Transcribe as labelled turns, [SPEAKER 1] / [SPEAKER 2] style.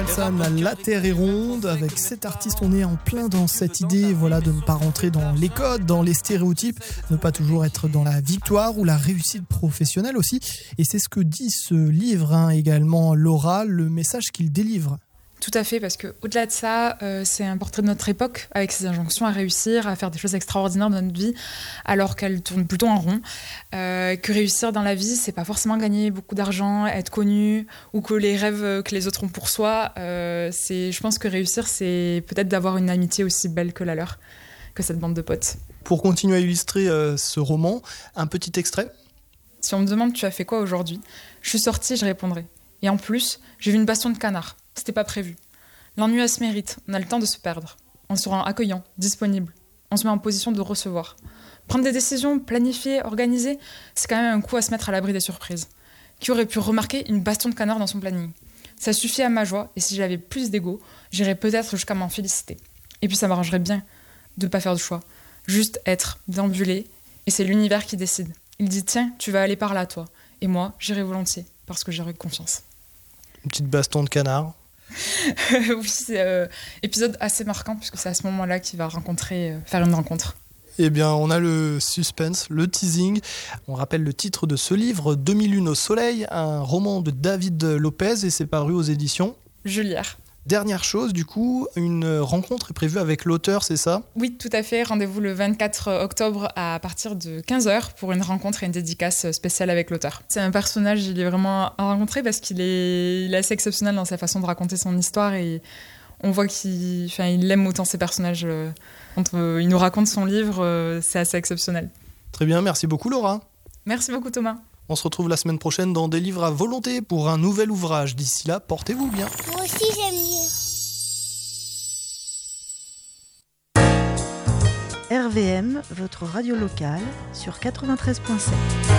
[SPEAKER 1] Orelsan, La Terre est ronde. Avec cet artiste, on est en plein dans cette idée, voilà, de ne pas rentrer dans les codes, dans les stéréotypes, ne pas toujours être dans la victoire ou la réussite professionnelle aussi. Et c'est ce que dit ce livre, également, Laura, le message qu'il délivre.
[SPEAKER 2] Tout à fait, parce qu'au-delà de ça, c'est un portrait de notre époque, avec ses injonctions à réussir, à faire des choses extraordinaires dans notre vie, alors qu'elle tourne plutôt en rond. Que réussir dans la vie, c'est pas forcément gagner beaucoup d'argent, être connu, ou que les rêves que les autres ont pour soi. Je pense que réussir, c'est peut-être d'avoir une amitié aussi belle que la leur, que cette bande de potes.
[SPEAKER 1] Pour continuer à illustrer ce roman, un petit extrait.
[SPEAKER 2] Si on me demande « tu as fait quoi aujourd'hui ?» Je suis sortie, je répondrai. Et en plus, j'ai vu une baston de canard. C'était pas prévu. L'ennui, elle se mérite. On a le temps de se perdre. On se rend accueillant, disponible. On se met en position de recevoir. Prendre des décisions, planifier, organiser, c'est quand même un coup à se mettre à l'abri des surprises. Qui aurait pu remarquer une baston de canard dans son planning ? Ça suffit à ma joie, et si j'avais plus d'ego, j'irais peut-être jusqu'à m'en féliciter. Et puis ça m'arrangerait bien de pas faire de choix. Juste être, déambuler, et c'est l'univers qui décide. Il dit « tiens, tu vas aller par là, toi. » Et moi, j'irai volontiers, parce que j'aurai confiance.
[SPEAKER 1] Une petite baston de canard.
[SPEAKER 2] Oui, c'est épisode assez marquant, puisque c'est à ce moment-là qu'il va faire une rencontre.
[SPEAKER 1] Eh bien, on a le suspense, le teasing. On rappelle le titre de ce livre, 2001 au soleil, un roman de David Lopez, et c'est paru aux éditions
[SPEAKER 2] Julière.
[SPEAKER 1] Dernière chose, du coup, une rencontre est prévue avec l'auteur, c'est ça ?
[SPEAKER 2] Oui, tout à fait. Rendez-vous le 24 octobre à partir de 15h pour une rencontre et une dédicace spéciale avec l'auteur. C'est un personnage, il est vraiment à rencontrer parce qu'il est assez exceptionnel dans sa façon de raconter son histoire et on voit qu'il aime autant ses personnages. Quand il nous raconte son livre, c'est assez exceptionnel.
[SPEAKER 1] Très bien, merci beaucoup Laura.
[SPEAKER 2] Merci beaucoup Thomas.
[SPEAKER 1] On se retrouve la semaine prochaine dans Des livres à volonté pour un nouvel ouvrage. D'ici là, portez-vous bien.
[SPEAKER 3] Moi aussi j'aime lire.
[SPEAKER 4] RVM, votre radio locale sur 93.7.